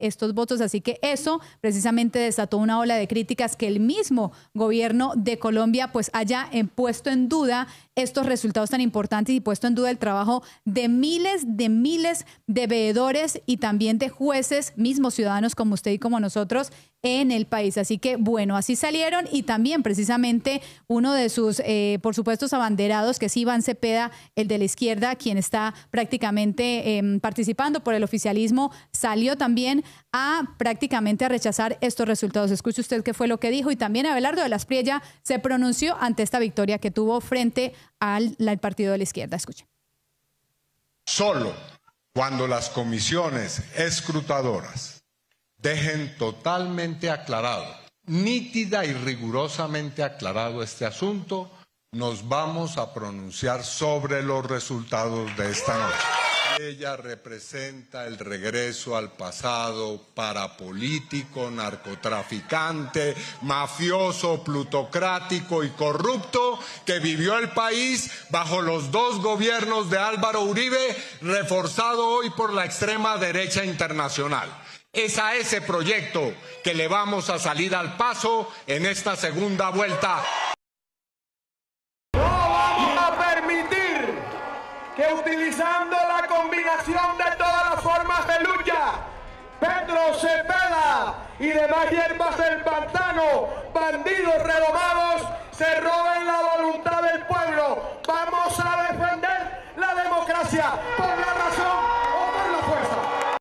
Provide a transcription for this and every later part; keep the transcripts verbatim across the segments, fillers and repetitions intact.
estos votos. Así que eso precisamente desató una ola de críticas que el mismo gobierno de Colombia pues haya puesto en duda estos resultados tan importantes y puesto en duda el trabajo de miles de miles de veedores y también de jueces, mismos ciudadanos como usted y como nosotros, en el país. Así que, bueno, así salieron y también precisamente uno de sus, eh, por supuesto, abanderados, que es Iván Cepeda, el de la izquierda, quien está prácticamente eh, participando por el oficialismo, salió también a prácticamente a rechazar estos resultados. Escuche usted qué fue lo que dijo y también Abelardo de la Espriella se pronunció ante esta victoria que tuvo frente al, al partido de la izquierda. Escuche. Solo cuando las comisiones escrutadoras dejen totalmente aclarado, nítida y rigurosamente aclarado este asunto, nos vamos a pronunciar sobre los resultados de esta noche. Ella representa el regreso al pasado parapolítico, narcotraficante, mafioso, plutocrático y corrupto que vivió el país bajo los dos gobiernos de Álvaro Uribe, reforzado hoy por la extrema derecha internacional. Es a ese proyecto que le vamos a salir al paso en esta segunda vuelta. No vamos a permitir que utilizando la combinación de todas las formas de lucha, Petro, Cepeda y demás hierbas del pantano, bandidos redomados, se roben la voluntad del pueblo. Vamos a defender la democracia por la razón o por la fuerza.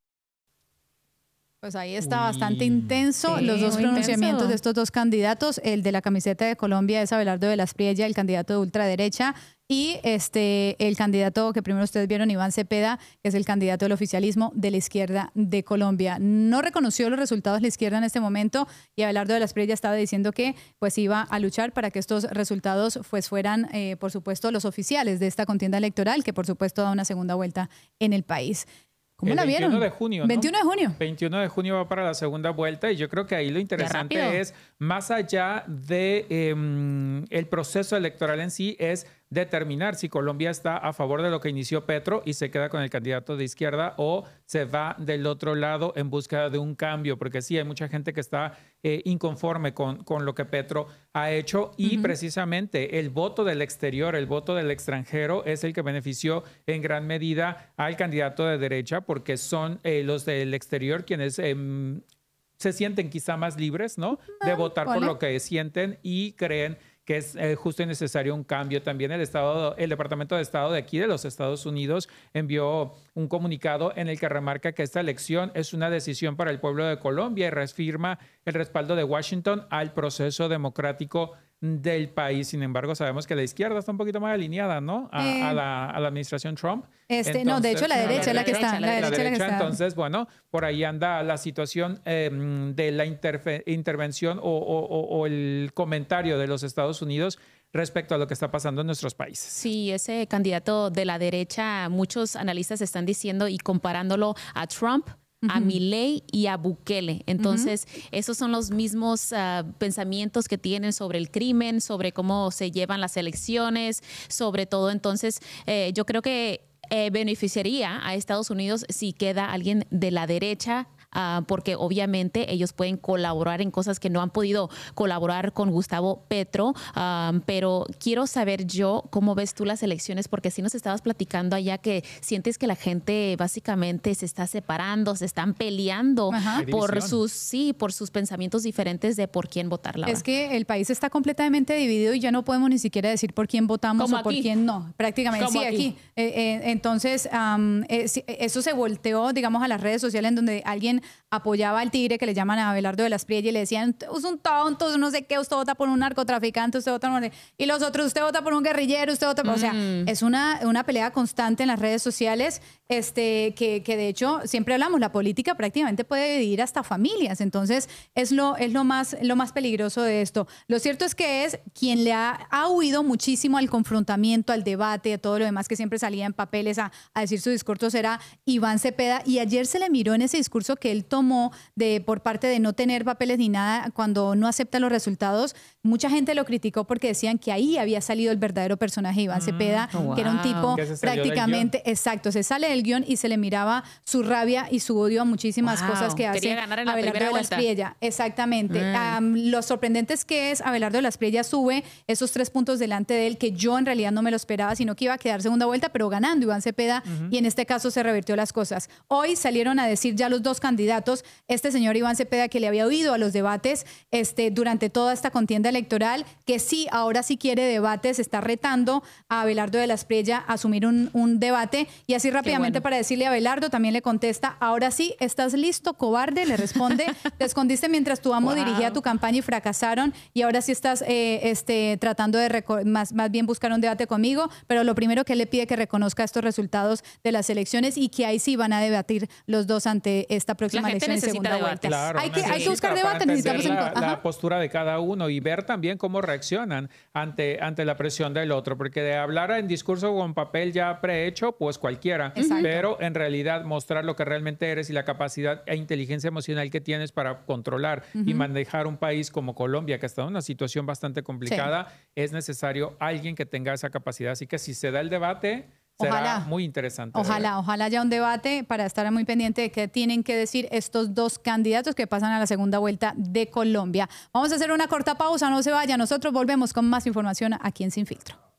Pues ahí está bastante intenso sí, los dos muy pronunciamientos intenso. de estos dos candidatos. El de la camiseta de Colombia es Abelardo de la Espriella, el candidato de ultraderecha, y este el candidato que primero ustedes vieron, Iván Cepeda, que es el candidato del oficialismo de la izquierda de Colombia. No reconoció los resultados de la izquierda en este momento y Abelardo de la Espriella estaba diciendo que pues iba a luchar para que estos resultados pues fueran, eh, por supuesto, los oficiales de esta contienda electoral, que por supuesto da una segunda vuelta en el país. ¿Cómo el la vieron? veintiuno de junio, ¿no? veintiuno de junio. veintiuno de junio va para la segunda vuelta y yo creo que ahí lo interesante es, más allá de eh, el proceso electoral en sí, es determinar si Colombia está a favor de lo que inició Petro y se queda con el candidato de izquierda o se va del otro lado en búsqueda de un cambio, porque sí, hay mucha gente que está eh, inconforme con, con lo que Petro ha hecho y uh-huh. precisamente el voto del exterior, el voto del extranjero es el que benefició en gran medida al candidato de derecha, porque son eh, los del exterior quienes eh, se sienten quizá más libres, ¿no? De votar vale. por lo que sienten y creen que es eh, justo y necesario un cambio. También el Estado, el Departamento de Estado de aquí de los Estados Unidos envió un comunicado en el que remarca que esta elección es una decisión para el pueblo de Colombia y reafirma el respaldo de Washington al proceso democrático del país. Sin embargo, sabemos que la izquierda está un poquito más alineada, ¿no? A, eh, a, la, a la administración Trump. Este, entonces, no, de hecho la derecha es la que está. La, la, la derecha, la que está. Entonces, bueno, por ahí anda la situación eh, de la intervención o, o, o el comentario de los Estados Unidos respecto a lo que está pasando en nuestros países. Sí, ese candidato de la derecha, muchos analistas están diciendo y comparándolo a Trump, a uh-huh. Milei y a Bukele. Entonces, uh-huh. esos son los mismos uh, pensamientos que tienen sobre el crimen, sobre cómo se llevan las elecciones, sobre todo. Entonces, eh, yo creo que eh, beneficiaría a Estados Unidos si queda alguien de la derecha, Uh, porque obviamente ellos pueden colaborar en cosas que no han podido colaborar con Gustavo Petro, um, pero quiero saber yo cómo ves tú las elecciones, porque si nos estabas platicando allá que sientes que la gente básicamente se está separando, se están peleando Ajá. por sus sí, por sus pensamientos diferentes de por quién votar. Laura. Es que el país está completamente dividido y ya no podemos ni siquiera decir por quién votamos Como o por aquí. quién no. Prácticamente Como sí, aquí. aquí. Eh, eh, entonces, um, eh, eso se volteó, digamos, a las redes sociales en donde alguien apoyaba al tigre que le llaman a Abelardo de la Espriella y le decían, es un tonto, no sé qué, usted vota por un narcotraficante, usted vota por... Y los otros, usted vota por un guerrillero, usted vota por... Mm. O sea, es una, una pelea constante en las redes sociales, este, que, que de hecho, siempre hablamos, la política prácticamente puede dividir hasta familias, entonces es lo, es lo, más, lo más peligroso de esto. Lo cierto es que es quien le ha, ha huido muchísimo al confrontamiento, al debate, a todo lo demás que siempre salía en papeles a, a decir su discurso, era Iván Cepeda, y ayer se le miró en ese discurso que que él tomó de por parte de no tener papeles ni nada cuando no acepta los resultados, mucha gente lo criticó porque decían que ahí había salido el verdadero personaje de Iván mm, Cepeda, oh, wow. que era un tipo prácticamente, exacto, se sale del guión y se le miraba su rabia y su odio a muchísimas wow. cosas que hace Abelardo de las Priella. Exactamente. Mm. Um, lo sorprendente es que es Abelardo de las Priella sube esos tres puntos delante de él, que yo en realidad no me lo esperaba, sino que iba a quedar segunda vuelta, pero ganando Iván Cepeda, uh-huh. y en este caso se revirtió las cosas. Hoy salieron a decir ya los dos candidatos, este señor Iván Cepeda, que le había oído a los debates este, durante toda esta contienda electoral, que sí, ahora sí quiere debates, está retando a Abelardo de las Priella a asumir un, un debate, y así rápidamente bueno. para decirle a Abelardo, también le contesta, ahora sí, ¿estás listo, cobarde? Le responde, te escondiste mientras tu amo wow. dirigía tu campaña y fracasaron, y ahora sí estás eh, este, tratando de más, más bien buscar un debate conmigo, pero lo primero que él le pide que reconozca estos resultados de las elecciones y que ahí sí van a debatir los dos ante esta próxima elección en segunda vuelta. Claro, hay, que, hay que buscar debate, necesitamos la, la postura de cada uno y ver también cómo reaccionan ante, ante la presión del otro, porque de hablar en discurso con papel ya prehecho, pues cualquiera, exacto. pero en realidad mostrar lo que realmente eres y la capacidad e inteligencia emocional que tienes para controlar uh-huh. y manejar un país como Colombia, que está en una situación bastante complicada, sí. es necesario alguien que tenga esa capacidad. Así que si se da el debate, será ojalá, muy interesante. Ojalá, ojalá haya un debate para estar muy pendiente de qué tienen que decir estos dos candidatos que pasan a la segunda vuelta de Colombia. Vamos a hacer una corta pausa, no se vaya. Nosotros volvemos con más información aquí en Sin Filtro.